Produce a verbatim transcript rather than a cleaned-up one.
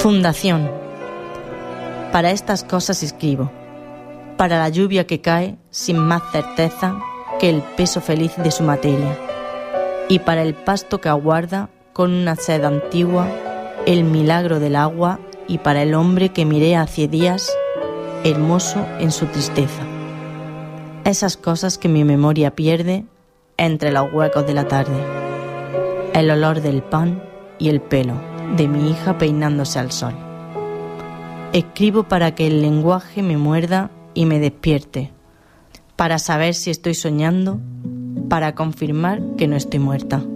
Fundación. Para estas cosas escribo, para la lluvia que cae sin más certeza que el peso feliz de su materia, y para el pasto que aguarda con una sed antigua el milagro del agua, y para el hombre que miré hace días hermoso en su tristeza. Esas cosas que mi memoria pierde entre los huecos de la tarde, el olor del pan y el pelo de mi hija peinándose al sol. Escribo para que el lenguaje me muerda y me despierte, para saber si estoy soñando, para confirmar que no estoy muerta.